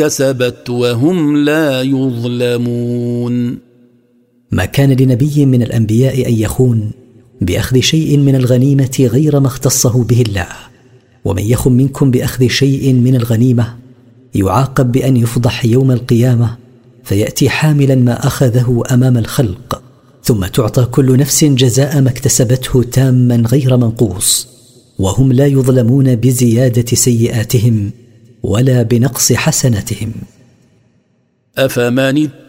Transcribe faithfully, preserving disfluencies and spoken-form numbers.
كسبت وهم لا يظلمون. ما كان لنبي من الأنبياء أن يخون بأخذ شيء من الغنيمة غير ما اختصه به الله، ومن يخن منكم بأخذ شيء من الغنيمة يعاقب بأن يفضح يوم القيامة فيأتي حاملا ما أخذه أمام الخلق، ثم تعطى كل نفس جزاء ما اكتسبته تاما غير منقوص، وهم لا يظلمون بزيادة سيئاتهم ولا بنقص حسناتهم. أفمن